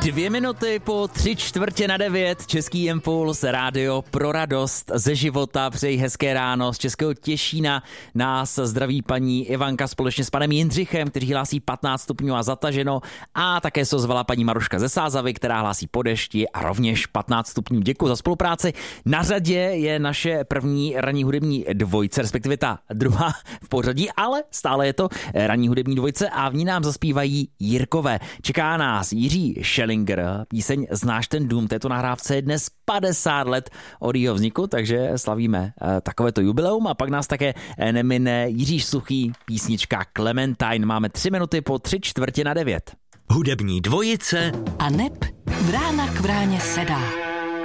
2 minuty po 8:45, Český impuls, rádio pro radost ze života. Přeji hezké ráno z Českého Těšína. Nás zdraví paní Ivanka společně s panem Jindřichem, kteří hlásí 15 stupňů a zataženo. A také se ozvala paní Maruška ze Sázavy, která hlásí po dešti a rovněž 15 stupňů. Děkuji za spolupráci. Na řadě je naše první ranní hudební dvojce, respektive ta druhá v pořadí, ale stále je to ranní hudební dvojce a v ní nám zaspívají Jirkové. Čeká nás Jiří Schellinger, píseň Znáš ten dům, této nahrávce je dnes 50 let od jeho vzniku, takže slavíme takovéto jubileum a pak nás také nemine Jiří Suchý, písnička Clementine. Máme 3 minuty po 8:45. Hudební dvojice a neb Vrána k vráně sedá.